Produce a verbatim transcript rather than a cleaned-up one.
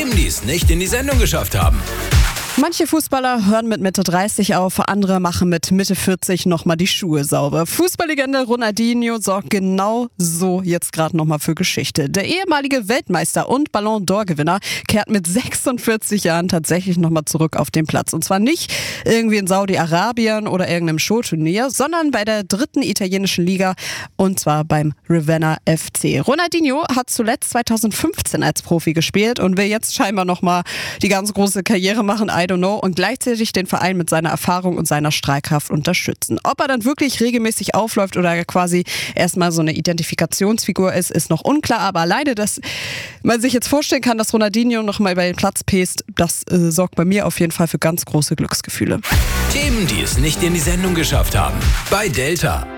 Themen, die es nicht in die Sendung geschafft haben. Manche Fußballer hören mit Mitte dreißig auf, andere machen mit Mitte vierzig nochmal die Schuhe sauber. Fußballlegende Ronaldinho sorgt genau so jetzt gerade nochmal für Geschichte. Der ehemalige Weltmeister und Ballon d'Or-Gewinner kehrt mit sechsundvierzig Jahren tatsächlich nochmal zurück auf den Platz. Und zwar nicht irgendwie in Saudi-Arabien oder irgendeinem Showturnier, sondern bei der dritten italienischen Liga und zwar beim Ravenna F C. Ronaldinho hat zuletzt zweitausendfünfzehn als Profi gespielt und will jetzt scheinbar nochmal die ganz große Karriere machen. I don't know, und gleichzeitig den Verein mit seiner Erfahrung und seiner Strahlkraft unterstützen. Ob er dann wirklich regelmäßig aufläuft oder quasi erstmal so eine Identifikationsfigur ist, ist noch unklar, aber alleine, dass man sich jetzt vorstellen kann, dass Ronaldinho nochmal über den Platz pest, das äh, sorgt bei mir auf jeden Fall für ganz große Glücksgefühle. Themen, die es nicht in die Sendung geschafft haben. Bei Delta.